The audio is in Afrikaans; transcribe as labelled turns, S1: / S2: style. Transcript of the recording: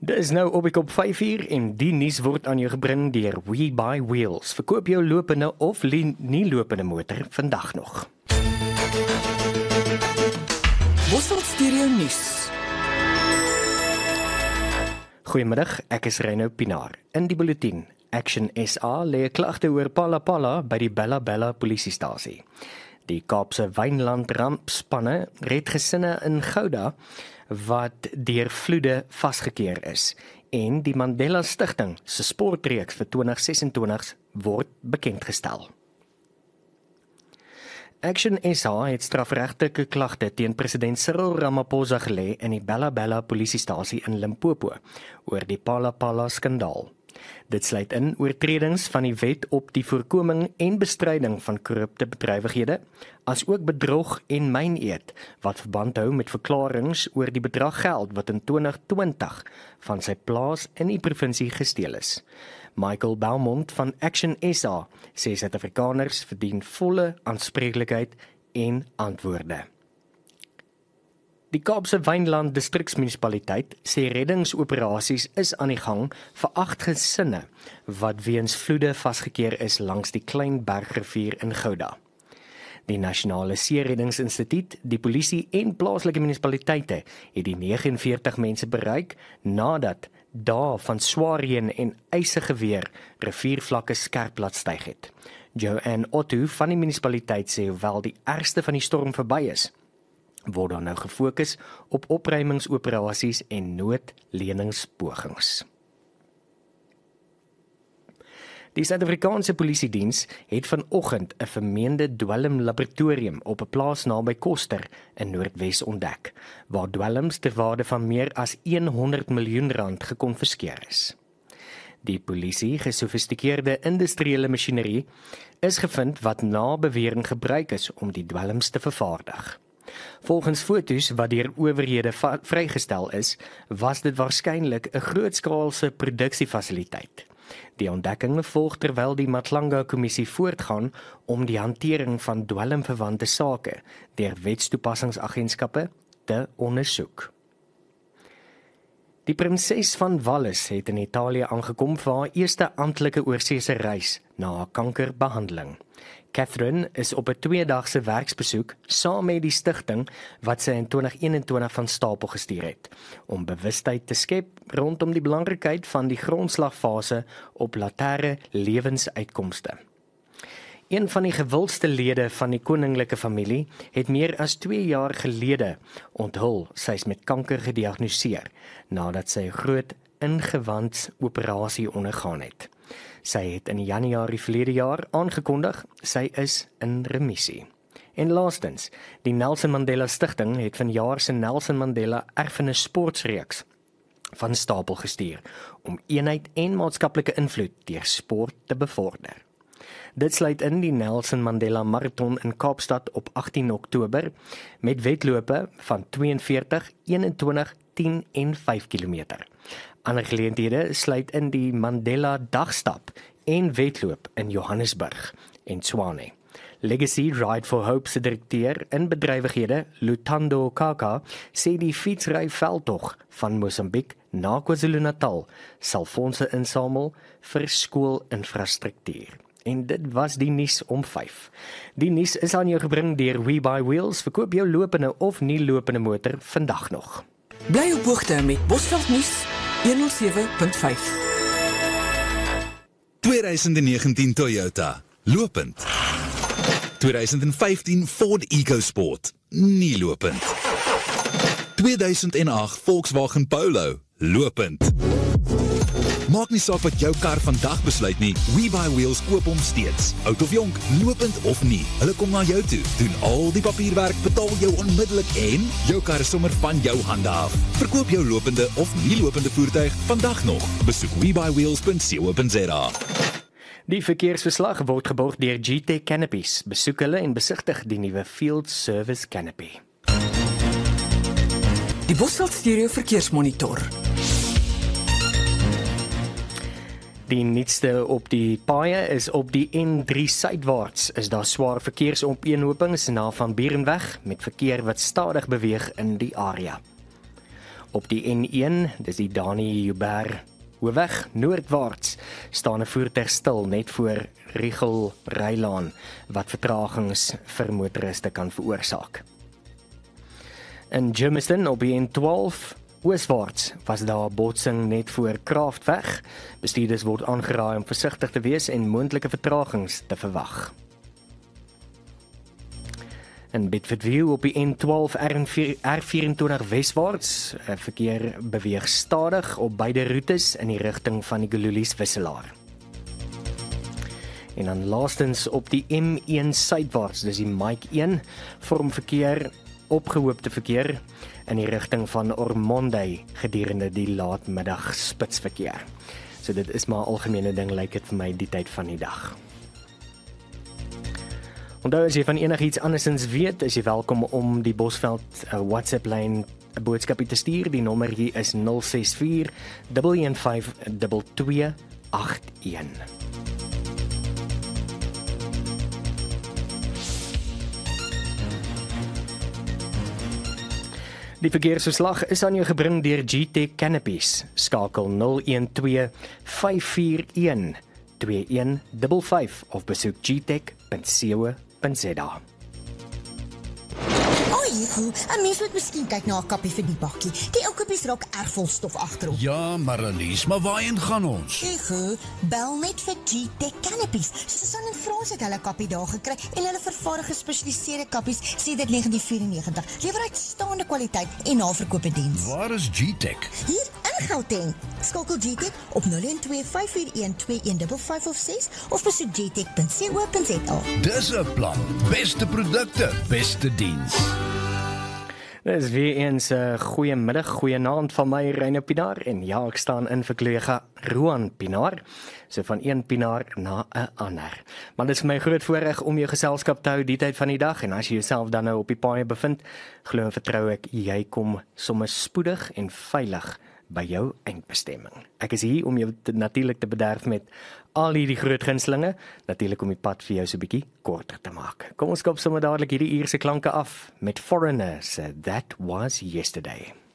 S1: Dis nou op die kop 5 uur en die nuus word aan jou gebring deur We Buy Wheels. Verkoop jou lopende of nie lopende motor vandag nog.
S2: Bosveld Stereo Nuus.
S1: Goeiemiddag, ek is Reino Pinaar. In die bulletin, Action SA lê klagte oor Pala Pala by die Bella Bella polisiestasie. Die Kaapse Wynland rampspanne red gesinne in Gouda wat deur vloede vasgekeer is en die Mandela Stichting se sportreeks vir 2026 word bekendgestel. Action SA het strafregtelike klagte teen president Cyril Ramaphosa gelê in die Bella Bella polisiestasie in Limpopo oor die Pala Pala skandaal. Dit sluit in oortredings van die wet op die voorkoming en bestryding van korrupte bedrywighede, asook bedrog en myneed wat verband hou met verklaringe oor die bedrag geld wat in 2020 van sy plaas in die provinsie gesteel is. Michael Belmont van Action SA sê Suid-Afrikaners verdien volle aanspreeklikheid en antwoorde. Die Kaapse Wynland Distriksmunisipaliteit sê reddingsoperasies is aan die gang vir 8 gesinne wat weens vloede vasgekeer is langs die Klein Bergrivier in Gouda. Die Nasionale Seereddingsinstituut, die polisie en plaaslike munisipaliteite het die 49 mense bereik nadat dae van swaar reën en ysige weer riviervlakke skerp laat styg het. Joanne Otto van die munisipaliteit sê hoewel die ergste van die storm verby is, word daar nou gefokus op opruimingsoperasies en noodleningspogings. Die Suid-Afrikaanse Polisiediens het vanoggend 'n vermeende dwelmlaboratorium op 'n plaas naby Koster in Noordwes ontdek, waar dwelms ter waarde van meer as 100 miljoen rand gekonfiskeer is. Die polisie gesofistikeerde industriële masjinerie is gevind wat na bewering gebruik is om die dwelms te vervaardig. Volgens foto's wat deur owerhede vrygestel is, was dit waarskynlik 'n grootskaalse produksiefasiliteit. Die ontdekking volg terwyl die Matlanga-kommissie voortgaan om die hantering van dwelmverwante sake deur wetstoepassingsagentskappe te ondersoek. Die prinses van Wallis het in Italië aangekom vir haar eerste amptelike oorseese reis na haar kankerbehandeling. Catherine is op 'n 2-dagse werksbesoek saam met die stigting wat sy in 2021 van stapel gestuur het, om bewustheid te skep rondom die belangrikheid van die grondslagfase op latêre lewensuitkomste. Een van die gewildste lede van die koninklike familie het meer as 2 jaar gelede onthul sy is met kanker gediagnoseer nadat sy 'n groot ingewandsoperasie ondergaan het. Sy het in Januarie verlede jaar aangekondig sy is in remissie. En laastens, die Nelson Mandela Stichting het vanjaar se Nelson Mandela Erfenis Sportreeks van stapel gestuur om eenheid en maatskaplike invloed deur sport te bevorder. Dit sluit in die Nelson Mandela Marathon in Kaapstad op 18 Oktober met wedlope van 42, 21, 10 en 5 km. Ander geleenthede sluit in die Mandela Dagstap en wedloop in Johannesburg en Tshwane. Legacy Ride for Hope se direkteur in bedrywighede, Lutando Kaka, sê die fietsry veldtog van Mosambiek na KwaZulu-Natal sal fondse insamel vir skoolinfrastruktuur. En dit was die nuus om 5. Die nuus is aan jou gebring deur We Buy Wheels. Verkoop jou lopende of nie lopende motor vandag nog.
S2: Bly op hoogte met Bosveld Nuus 107.5.
S3: 2019 Toyota, lopend. 2015 Ford EcoSport, nie lopend. 2008 Volkswagen Polo, lopend. Maak nie saak wat jou kar vandag besluit nie, We Buy Wheels koop hom steeds. Oud of jonk, lopend of nie, hulle kom na jou toe, doen al die papierwerk, betaal jou onmiddellik en jou kar is sommer van jou hande af. Verkoop jou lopende of nie lopende voertuig vandag nog. Besoek webuyWheels.co.za.
S1: Die verkeersverslag word geborg deur GT Canopies. Besoek hulle en besigtig die nuwe Field Service Canopy.
S2: Die Bosveld Stereo Verkeersmonitor.
S1: Die nuutste op die paaie is op die N3 suidwaarts. Is daar swaar verkeersopeenhopings na Van Burenweg met verkeer wat stadig beweeg in die area. Op die N1, dis die Dani-Joubert hoofweg noordwaarts, staan 'n voertuig stil net voor Riegel Rylaan wat vertragings vir motoriste kan veroorsaak. In Germiston op die N12 ooswaarts was daar 'n botsing net voor Kraftweg. Bestuurders word aangeraai om versigtig te wees en moontlike vertragings te verwag. In Bedfordview op die N12 R24 weswaarts, verkeer beweeg stadig op beide roetes in die rigting van die Gululies wisselaar. En dan laastens op die M1 suidwaarts, dis die Mike 1, vorm verkeer opgehoopte verkeer in die rigting van Ormonde gedurende die laatmiddag spitsverkeer. So dit is maar 'n algemene ding, lyk dit vir my die tyd van die dag. Onthou, as jy van enigiets andersins weet, is jy welkom om die Bosveld WhatsApp-lyn 'n boodskapie te stuur. Die nommer hier is 064 115 2281. Die verkeersverslag is aan jou gebring deur GTech Canopies. Skakel 012 541 2155 of besoek gtech.co.za.
S4: Hugo, 'n mens moet miskien kyk na 'n kappie vir die bakkie. Die ou kappies raak erg vol stof agterop.
S5: Ja, Marlies, maar waarheen gaan ons?
S4: Hugo, bel net vir GTech Canopies. Susan en Frans het hulle kappie daar gekry en hulle vervaardig gespesialiseerde kappies sedert 1994. Lewer uitstaande kwaliteit en naverkope diens.
S5: Waar is GTech?
S4: Hier in Gauteng. Skakel GTech op 012 541 2155 of 6 of besoek gtech.co.za.
S5: Dis 'n plan. Beste produkte, beste diens.
S1: Dit is weer eens 'n goeie middag, goeie aand van my, Reine Pinaar, en ja, ek staan in vir kollega Roan Pinaar, so van een Pinaar na 'n ander. Maar dit is vir my groot voorreg om jou geselskap te hou die tyd van die dag, en as jy jouself dan nou op die paai bevind, glo en vertrou ek, jy kom sommer spoedig en veilig by jou eindbestemming. Ek is hier om jou natuurlik te bederf met al hierdie groot gunstelinge, natuurlik om die pad vir jou so 'n bietjie korter te maak. Kom ons kop sommer dadelik hierdie uur se klanke af met Foreigners, That Was Yesterday.